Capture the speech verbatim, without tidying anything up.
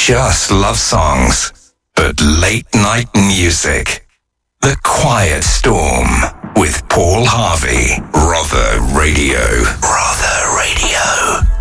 just love songs, but late night music. The Quiet Storm with Paul Harvey. Rother Radio.